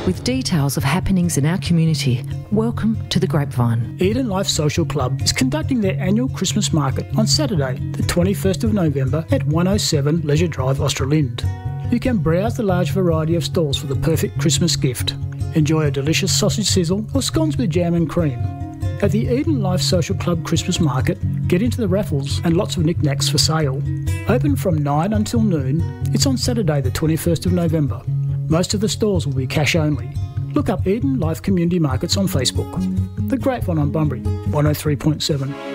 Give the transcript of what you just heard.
with details of happenings in our community. Welcome to The Grapevine. Eden Life Social Club is conducting their annual Christmas market on Saturday, the 21st of November at 107 Leisure Drive, Australind. You can browse the large variety of stalls for the perfect Christmas gift. Enjoy a delicious sausage sizzle or scones with jam and cream. At the Eden Life Social Club Christmas Market, get into the raffles and lots of knickknacks for sale. Open from 9 until noon. It's on Saturday the 21st of November. Most of the stalls will be cash only. Look up Eden Life Community Markets on Facebook. The Grapevine on Bunbury, 103.7.